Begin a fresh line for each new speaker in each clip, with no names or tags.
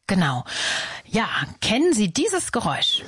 Genau. Ja, kennen Sie dieses Geräusch?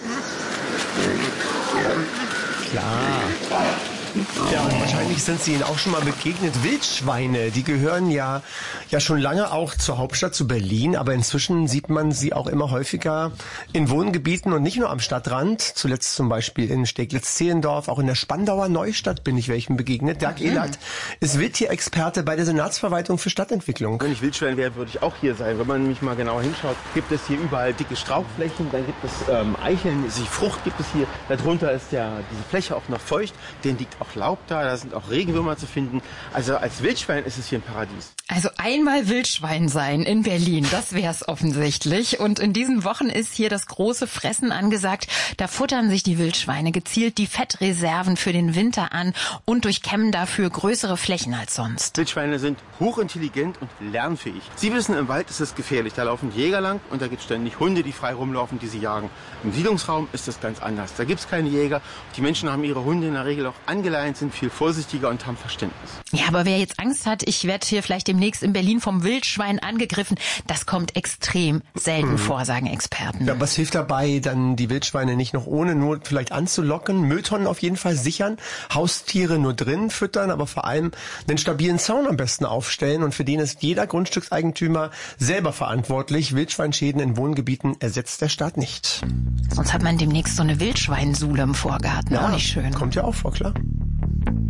Klar. Ja, und wahrscheinlich sind Sie Ihnen auch schon mal begegnet. Wildschweine, die gehören ja schon lange auch zur Hauptstadt, zu Berlin, aber inzwischen sieht man sie auch immer häufiger in Wohngebieten und nicht nur am Stadtrand. Zuletzt zum Beispiel in Steglitz-Zehlendorf, auch in der Spandauer Neustadt bin ich welchem begegnet. Dirk Ehlert ist Wildtierexperte bei der Senatsverwaltung für Stadtentwicklung.
Wenn ich Wildschwein wäre, würde ich auch hier sein. Wenn man nämlich mal genauer hinschaut, gibt es hier überall dicke Strauchflächen, dann gibt es Eicheln, die Frucht gibt es hier. Darunter ist diese Fläche auch noch feucht, denen liegt auch Laub da sind auch Regenwürmer zu finden. Also als Wildschwein ist es hier ein Paradies.
Also einmal Wildschwein sein in Berlin, das wär's offensichtlich. Und in diesen Wochen ist hier das große Fressen angesagt. Da futtern sich die Wildschweine gezielt die Fettreserven für den Winter an und durchkämmen dafür größere Flächen als sonst.
Wildschweine sind hochintelligent und lernfähig. Sie wissen, im Wald ist es gefährlich. Da laufen Jäger lang und da gibt es ständig Hunde, die frei rumlaufen, die sie jagen. Im Siedlungsraum ist das ganz anders. Da gibt es keine Jäger. Die Menschen haben ihre Hunde in der Regel auch angeleint, sind viel vorsichtiger und haben Verständnis.
Ja, aber wer jetzt Angst hat, ich werde hier vielleicht demnächst in Berlin vom Wildschwein angegriffen, das kommt extrem selten vor, sagen Experten.
Ja, was hilft dabei, dann die Wildschweine nicht noch ohne Not vielleicht anzulocken? Mülltonnen auf jeden Fall sichern, Haustiere nur drin füttern, aber vor allem einen stabilen Zaun am besten aufstellen und für den ist jeder Grundstückseigentümer selber verantwortlich. Wildschweinschäden in Wohngebieten ersetzt der Staat nicht.
Sonst hat man demnächst so eine Wildschweinsule im Vorgarten, auch nicht schön.
Kommt ja auch vor, klar.